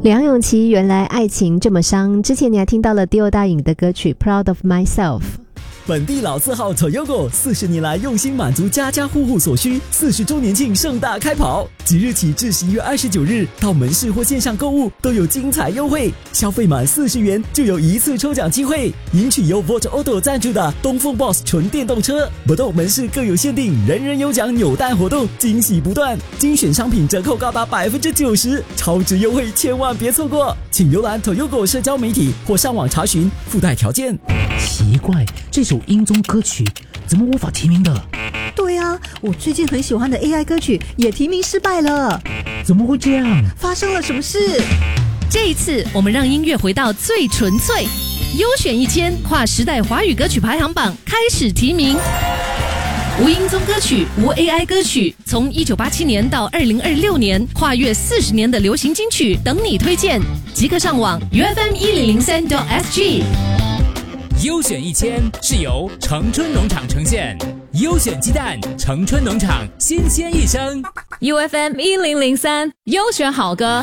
梁咏琪原来爱情这么伤，之前你还听到了 Dio 大颖的歌曲 Proud of Myself。 本地老字号 Toyogo 40年来用心满足家家户户所需，40周年庆盛大开跑，即日起至11月29日，到门市或线上购物都有精彩优惠，消费满40元就有一次抽奖机会，赢取由 Volt Auto 赞助的东风 Boss 纯电动车。不动门市各有限定，人人有奖扭蛋活动，惊喜不断，精选商品折扣高达90%，超值优惠千万别错过，请浏览 Toyogo 社交媒体或上网查询，附带条件。 奇怪，这首音综歌曲怎么无法提名的？ 对啊，我最近很喜欢的 AI 歌曲也提名失败了。 怎么会这样？ 发生了什么事？ 这一次我们让音乐回到最纯粹，优选1000跨时代华语歌曲排行榜开始提名。无音综歌曲，无 AI 歌曲，从1987年到2026年，跨越40年的流行金曲等你推荐，即刻上网 ufm1003.sg。 优选1000是由城春农场呈现，优选鸡蛋，城春农场新鲜一生。 UFM1003优选好歌。